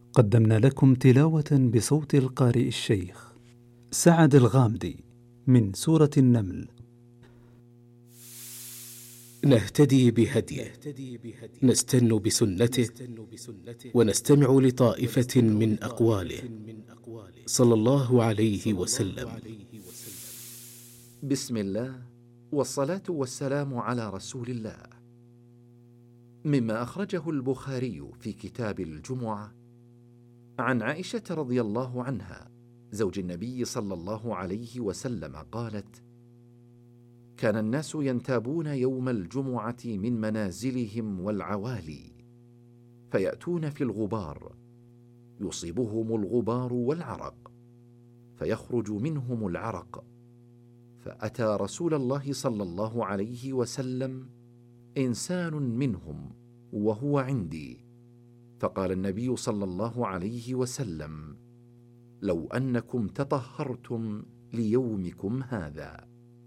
قدمنا لكم تلاوة بصوت القارئ الشيخ سعد الغامدي من سورة النمل. نهتدي بهديه، نستن بسنته، ونستمع لطائفة من أقواله صلى الله عليه وسلم. بسم الله والصلاة والسلام على رسول الله. مما أخرجه البخاري في كتاب الجمعة عن عائشة رضي الله عنها زوج النبي صلى الله عليه وسلم قالت: كان الناس ينتابون يوم الجمعة من منازلهم والعوالي، فيأتون في الغبار، يصيبهم الغبار والعرق، فيخرج منهم العرق، فأتى رسول الله صلى الله عليه وسلم إنسان منهم وهو عندي، فقال النبي صلى الله عليه وسلم: لو أنكم تطهرتم ليومكم هذا.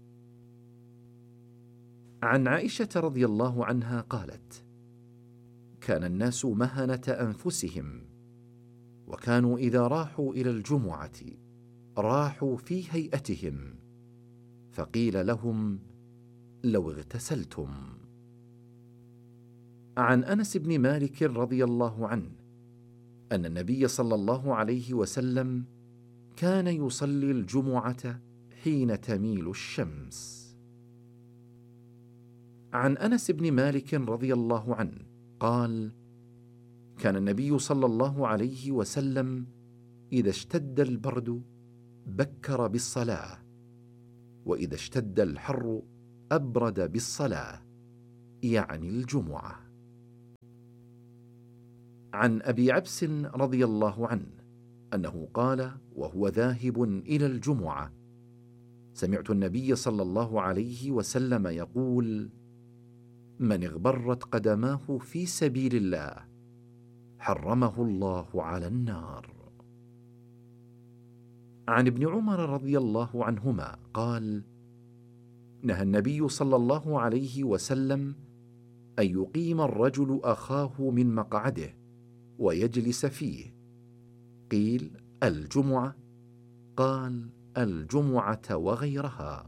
عن عائشة رضي الله عنها قالت: كان الناس مهنة أنفسهم، وكانوا إذا راحوا إلى الجمعة راحوا في هيئتهم، فقيل لهم: لو اغتسلتم. عن أنس بن مالك رضي الله عنه أن النبي صلى الله عليه وسلم كان يصلي الجمعة حين تميل الشمس. عن أنس بن مالك رضي الله عنه قال: كان النبي صلى الله عليه وسلم إذا اشتد البرد بكر بالصلاة، وإذا اشتد الحر أبرد بالصلاة، يعني الجمعة. عن أبي عبس رضي الله عنه أنه قال وهو ذاهب إلى الجمعة: سمعت النبي صلى الله عليه وسلم يقول: من اغبرت قدماه في سبيل الله حرمه الله على النار. عن ابن عمر رضي الله عنهما قال: نهى النبي صلى الله عليه وسلم أن يقيم الرجل أخاه من مقعده ويجلس فيه. قيل: الجمعة؟ قال: الجمعة وغيرها.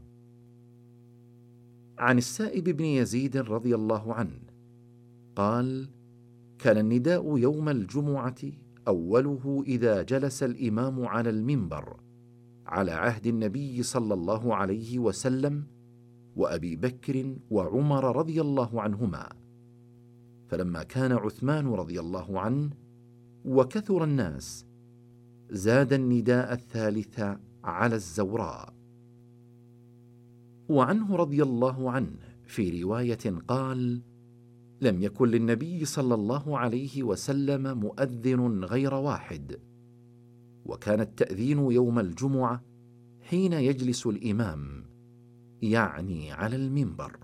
عن السائب بن يزيد رضي الله عنه قال: كان النداء يوم الجمعة أوله إذا جلس الإمام على المنبر على عهد النبي صلى الله عليه وسلم وأبي بكر وعمر رضي الله عنهما، فلما كان عثمان رضي الله عنه وكثر الناس زاد النداء الثالث على الزوراء. وعنه رضي الله عنه في رواية قال: لم يكن للنبي صلى الله عليه وسلم مؤذن غير واحد، وكان التأذين يوم الجمعة حين يجلس الإمام، يعني على المنبر.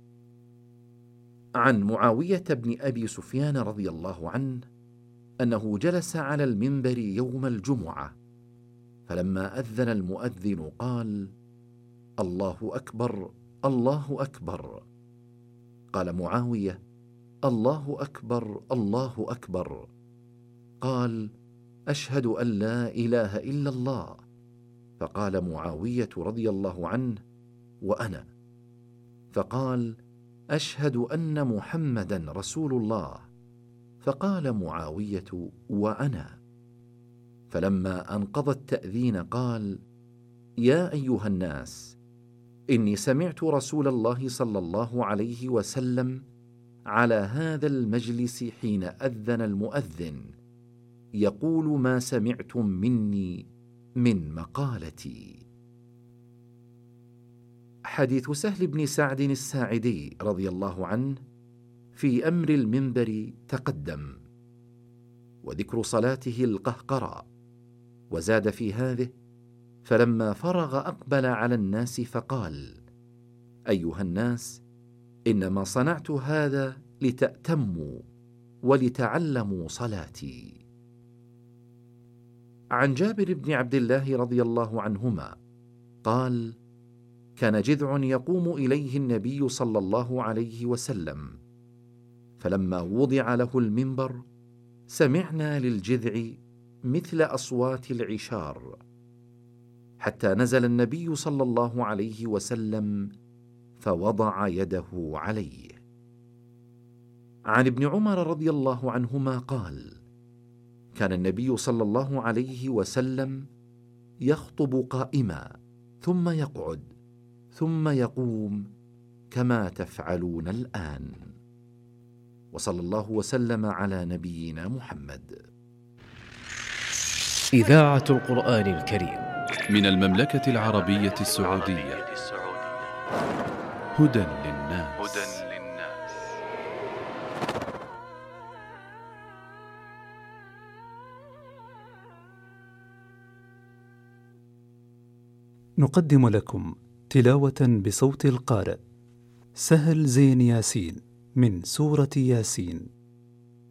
عن معاوية بن أبي سفيان رضي الله عنه أنه جلس على المنبر يوم الجمعة، فلما أذن المؤذن قال: الله أكبر، الله أكبر. قال معاوية: الله أكبر، الله أكبر. قال: أشهد أن لا إله إلا الله. فقال معاوية رضي الله عنه: وأنا. فقال: أشهد أن محمدا رسول الله. فقال معاوية: وأنا. فلما أنقضى التأذين قال: يا أيها الناس، إني سمعت رسول الله صلى الله عليه وسلم على هذا المجلس حين أذن المؤذن يقول ما سمعتم مني من مقالتي. حديث سهل بن سعد الساعدي رضي الله عنه في أمر المنبر تقدم، وذكر صلاته القهقرى، وزاد في هذه: فلما فرغ أقبل على الناس فقال: أيها الناس، إنما صنعت هذا لتأتموا ولتعلموا صلاتي. عن جابر بن عبد الله رضي الله عنهما قال: كان جذع يقوم إليه النبي صلى الله عليه وسلم، فلما وضع له المنبر سمعنا للجذع مثل أصوات العشار، حتى نزل النبي صلى الله عليه وسلم فوضع يده عليه. عن ابن عمر رضي الله عنهما قال: كان النبي صلى الله عليه وسلم يخطب قائما، ثم يقعد، ثم يقوم، كما تفعلون الآن. وصلى الله وسلم على نبينا محمد. إذاعة القرآن الكريم من المملكة العربية السعودية. هدى للناس. نقدم لكم تلاوة بصوت القارئ سهل زين ياسين من سورة ياسين.